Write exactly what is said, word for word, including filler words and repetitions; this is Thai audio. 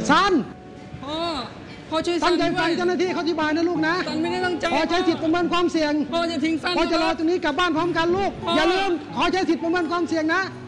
ซันพ่อพ่อช่วยซัตั้นงใจด้วฟังยเจ้าหน้าที่เขาอธิบายนะลูกนะซันไม่ได้ตั้งใจขอใช้สิทธิ์ประเมินความเสี่ยงพ่อจะทิ้งซันพอจะรอตรงนี้กลับบ้านพร้อมกันลูกพ่ออย่าลืมขอใช้สิทธิ์ประเมินความเสี่ยงนะ